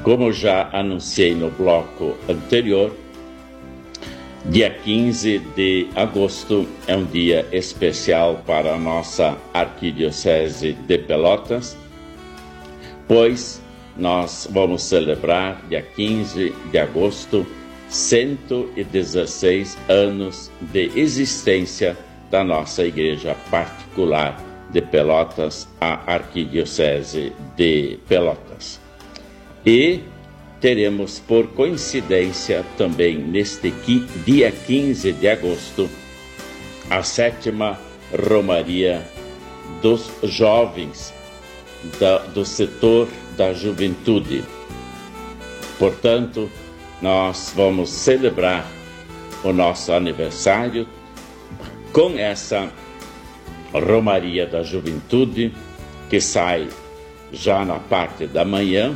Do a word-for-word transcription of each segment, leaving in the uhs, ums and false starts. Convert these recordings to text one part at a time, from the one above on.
Como já anunciei no bloco anterior, dia quinze de agosto é um dia especial para a nossa Arquidiocese de Pelotas, pois nós vamos celebrar, dia quinze de agosto, cento e dezesseis anos de existência da nossa Igreja Particular de Pelotas, a Arquidiocese de Pelotas. E teremos, por coincidência, também neste dia quinze de agosto, a sétima Romaria dos Jovens, da, do setor da juventude. Portanto, nós vamos celebrar o nosso aniversário com essa Romaria da Juventude, que sai já na parte da manhã,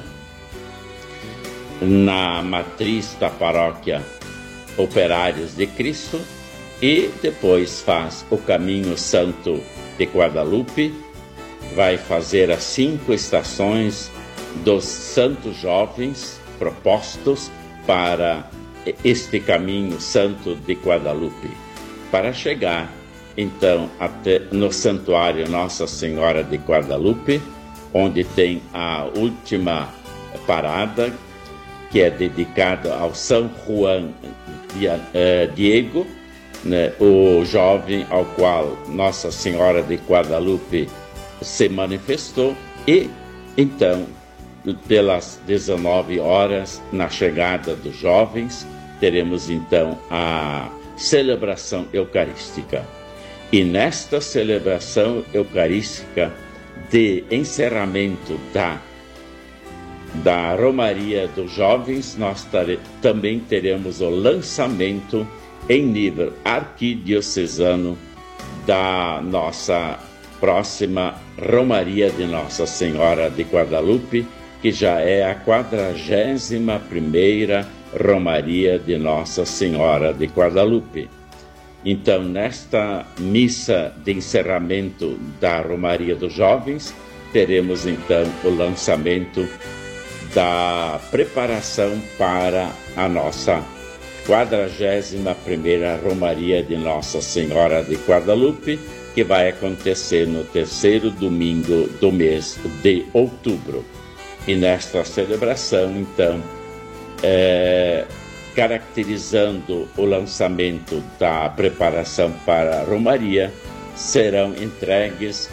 na matriz da paróquia Operários de Cristo, e depois faz o Caminho Santo de Guadalupe, vai fazer as cinco estações dos santos jovens propostos para este Caminho Santo de Guadalupe, para chegar então até no Santuário Nossa Senhora de Guadalupe, onde tem a última parada, que é dedicada ao São Juan Diego, né, o jovem ao qual Nossa Senhora de Guadalupe se manifestou, e então, pelas dezenove horas, na chegada dos jovens, teremos então a celebração eucarística. E nesta celebração eucarística de encerramento da, da Romaria dos Jovens, nós tare, também teremos o lançamento em nível arquidiocesano da nossa próxima Romaria de Nossa Senhora de Guadalupe, que já é a quadragésima primeira Romaria de Nossa Senhora de Guadalupe. Então, nesta missa de encerramento da Romaria dos Jovens, teremos então o lançamento da preparação para a nossa quadragésima primeira Romaria de Nossa Senhora de Guadalupe, que vai acontecer no terceiro domingo do mês de outubro. E nesta celebração, então, é, caracterizando o lançamento da preparação para a Romaria, serão entregues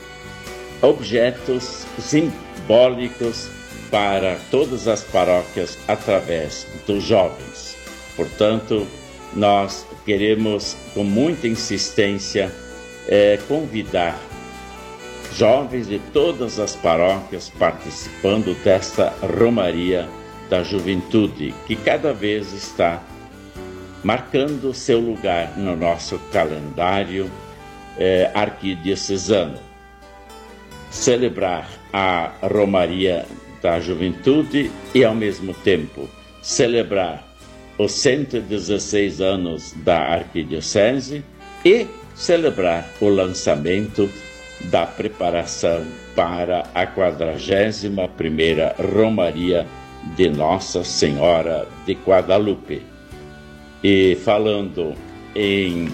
objetos simbólicos para todas as paróquias através dos jovens. Portanto, nós queremos, com muita insistência, é, convidar jovens de todas as paróquias participando desta Romaria da Juventude, que cada vez está marcando seu lugar no nosso calendário é, arquidiocesano. Celebrar a Romaria da Juventude e, ao mesmo tempo, celebrar os cento e dezesseis anos da Arquidiocese e celebrar o lançamento da preparação para a quadragésima primeira Romaria de Nossa Senhora de Guadalupe. E falando em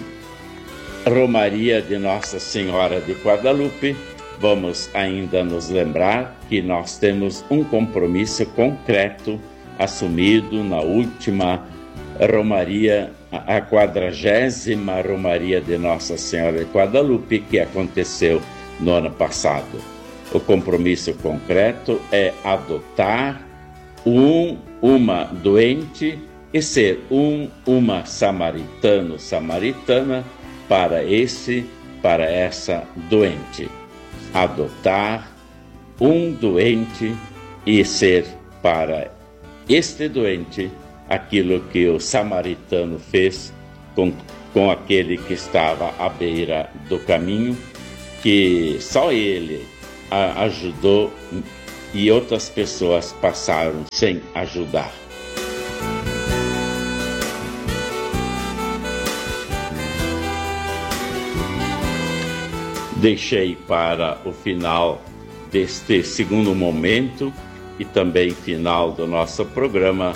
Romaria de Nossa Senhora de Guadalupe, vamos ainda nos lembrar que nós temos um compromisso concreto assumido na última Romaria, a quadragésima Romaria de Nossa Senhora de Guadalupe, que aconteceu no ano passado. O compromisso concreto é adotar um, uma doente e ser um, uma samaritano, samaritana para esse, para essa doente. Adotar um doente e ser para este doente aquilo que o samaritano fez com, com aquele que estava à beira do caminho, que só ele a ajudou e outras pessoas passaram sem ajudar. Deixei para o final deste segundo momento e também final do nosso programa,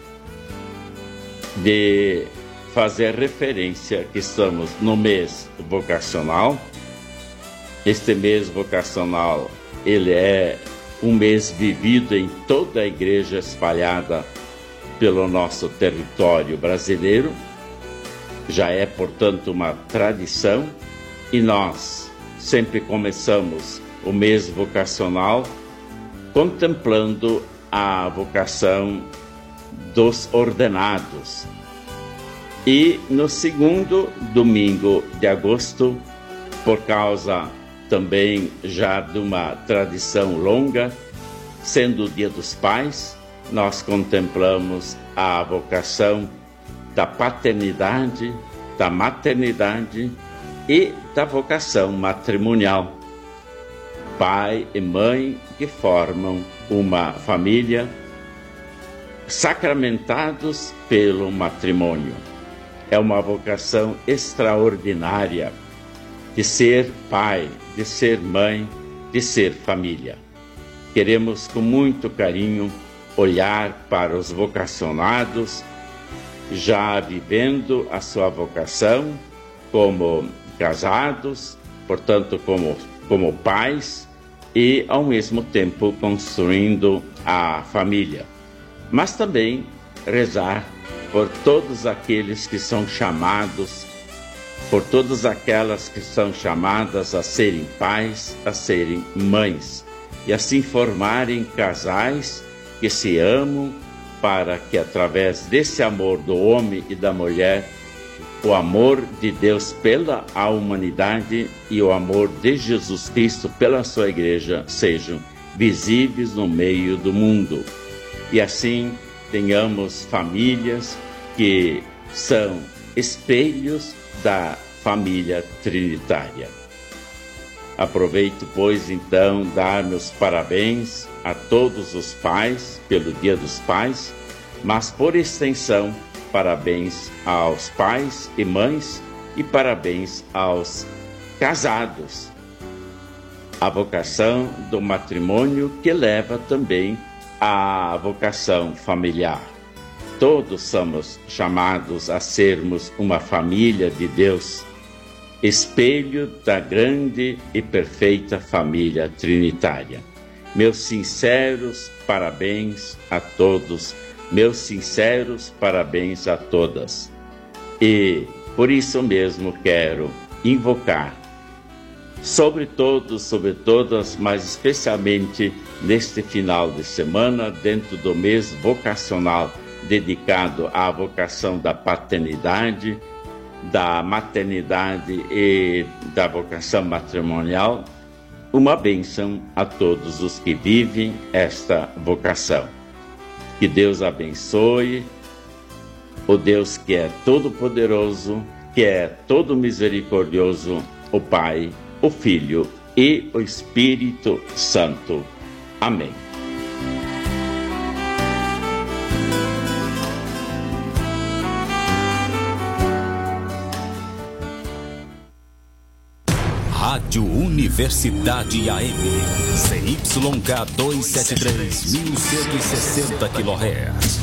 de fazer referência que estamos no mês vocacional. Este mês vocacional, ele é um mês vivido em toda a igreja espalhada pelo nosso território brasileiro. Já é, portanto, uma tradição, e nós sempre começamos o mês vocacional contemplando a vocação dos ordenados. E no segundo domingo de agosto, por causa também já de uma tradição longa, sendo o Dia dos Pais, nós contemplamos a vocação da paternidade, da maternidade e da vocação matrimonial. Pai e mãe que formam uma família, sacramentados pelo matrimônio. É uma vocação extraordinária de ser pai, de ser mãe, de ser família. Queremos com muito carinho olhar para os vocacionados, já vivendo a sua vocação como casados, portanto como, como pais, e ao mesmo tempo construindo a família. Mas também rezar por todos aqueles que são chamados, por todas aquelas que são chamadas a serem pais, a serem mães, e assim formarem casais que se amam, para que através desse amor do homem e da mulher, o amor de Deus pela a humanidade e o amor de Jesus Cristo pela sua igreja sejam visíveis no meio do mundo. E assim tenhamos famílias que são espelhos da família trinitária. Aproveito, pois, então, dar meus parabéns a todos os pais pelo Dia dos Pais, mas, por extensão, parabéns aos pais e mães e parabéns aos casados. A vocação do matrimônio que leva também à vocação familiar. Todos somos chamados a sermos uma família de Deus, espelho da grande e perfeita família trinitária. Meus sinceros parabéns a todos, meus sinceros parabéns a todas. E por isso mesmo quero invocar sobre todos, sobre todas, mas especialmente neste final de semana, dentro do mês vocacional, dedicado à vocação da paternidade, da maternidade e da vocação matrimonial, uma bênção a todos os que vivem esta vocação. Que Deus abençoe, o Deus que é todo-poderoso, que é todo misericordioso, o Pai, o Filho e o Espírito Santo. Amém. Rádio Universidade A M, C Y K duzentos e setenta e três, mil cento e sessenta quilohertz.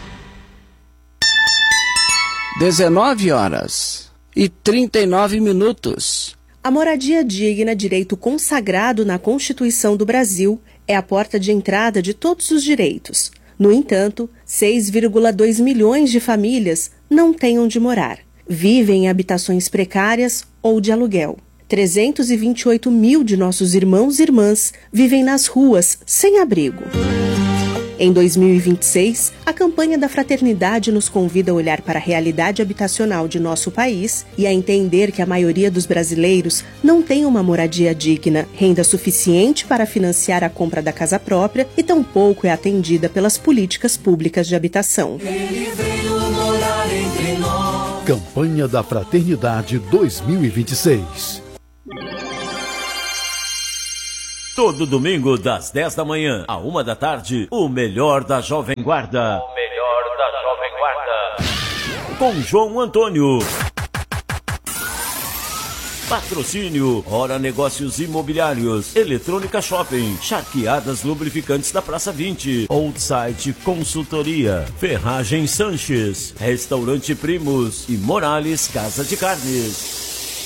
dezenove horas e trinta e nove minutos. A moradia digna, direito consagrado na Constituição do Brasil, é a porta de entrada de todos os direitos. No entanto, seis vírgula dois milhões de famílias não têm onde morar. Vivem em habitações precárias ou de aluguel. trezentos e vinte e oito mil de nossos irmãos e irmãs vivem nas ruas, sem abrigo. Em dois mil e vinte e seis, a campanha da Fraternidade nos convida a olhar para a realidade habitacional de nosso país e a entender que a maioria dos brasileiros não tem uma moradia digna, renda suficiente para financiar a compra da casa própria e tampouco é atendida pelas políticas públicas de habitação. Ele veio morar entre nós. Campanha da Fraternidade dois mil e vinte e seis. Todo domingo, das dez da manhã à uma da tarde, o melhor da Jovem Guarda. O melhor da Jovem Guarda. Com João Antônio. Patrocínio, Hora Negócios Imobiliários, Eletrônica Shopping, Charqueadas Lubrificantes da Praça vinte, Old Site Consultoria, Ferragem Sanches, Restaurante Primos e Morales Casa de Carnes.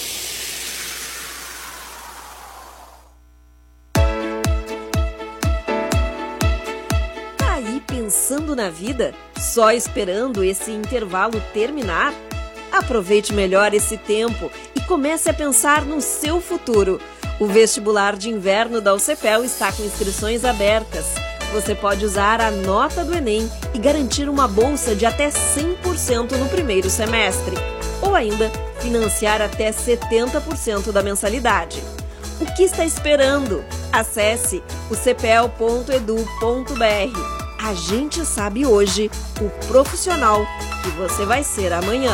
Pensando na vida, só esperando esse intervalo terminar? Aproveite melhor esse tempo e comece a pensar no seu futuro. O vestibular de inverno da U C P E L está com inscrições abertas. Você pode usar a nota do Enem e garantir uma bolsa de até cem por cento no primeiro semestre, ou ainda financiar até setenta por cento da mensalidade. O que está esperando? Acesse o c p e l ponto e d u ponto b r. A gente sabe hoje o profissional que você vai ser amanhã.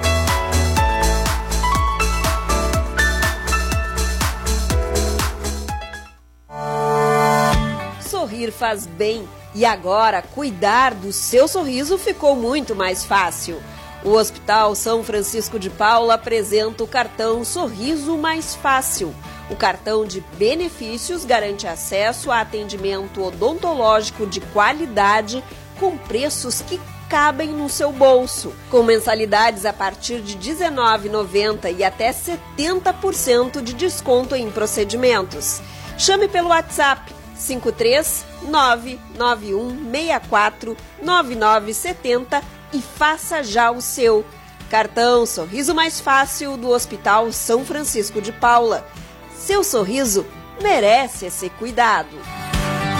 Sorrir faz bem e agora cuidar do seu sorriso ficou muito mais fácil. O Hospital São Francisco de Paula apresenta o cartão Sorriso Mais Fácil. O cartão de benefícios garante acesso a atendimento odontológico de qualidade com preços que cabem no seu bolso, com mensalidades a partir de dezenove reais e noventa centavos e até setenta por cento de desconto em procedimentos. Chame pelo WhatsApp cinco três nove nove um seis quatro nove nove sete zero e faça já o seu. Cartão Sorriso Mais Fácil do Hospital São Francisco de Paula. Seu sorriso merece esse cuidado.